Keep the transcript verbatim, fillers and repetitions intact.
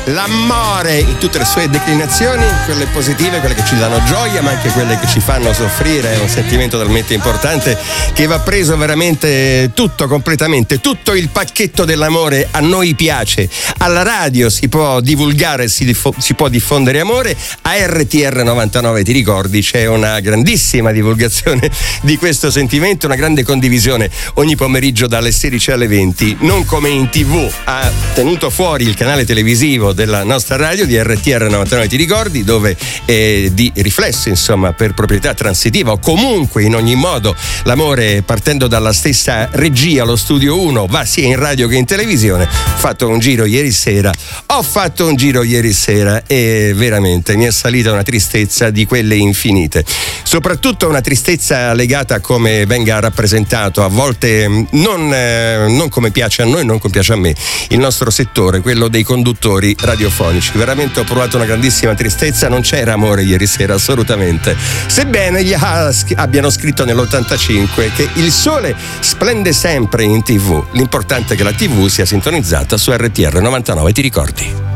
L'amore in tutte le sue declinazioni, quelle positive, quelle che ci danno gioia, ma anche quelle che ci fanno soffrire. È un sentimento talmente importante che va preso veramente tutto, completamente. Tutto il pacchetto dell'amore a noi piace. Alla radio si può divulgare, si, difo- si può diffondere amore. A R T R novantanove, ti ricordi, c'è una grandissima divulgazione di questo sentimento, una grande condivisione ogni pomeriggio dalle sedici alle venti. Non come in tv, ha tenuto fuori il canale televisivo della nostra radio di R T R novantanove, ti ricordi, dove è di riflesso, insomma, per proprietà transitiva o comunque in ogni modo l'amore, partendo dalla stessa regia, lo studio uno, va sia in radio che in televisione. Ho fatto un giro ieri sera ho fatto un giro ieri sera e veramente mi è salita una tristezza di quelle infinite, soprattutto una tristezza legata a come venga rappresentato a volte non, eh, non come piace a noi, non come piace a me, il nostro settore, quello dei conduttori radiofonici. Veramente ho provato una grandissima tristezza, non c'era amore ieri sera assolutamente, sebbene gli abbiano scritto nell'ottantacinque che il sole splende sempre in tv, l'importante è che la tv sia sintonizzata su R T R novantanove, ti ricordi?